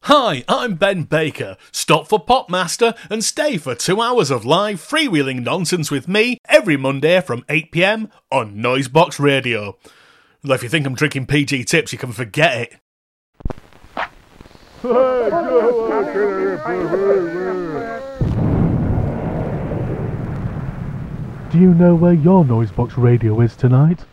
Hi, I'm Ben Baker. Stop for Popmaster and stay for 2 hours of live freewheeling nonsense with me every Monday from 8 PM on Noisebox Radio. Well, if you think I'm drinking PG tips, you can forget it. Do you know where your Noisebox Radio is tonight?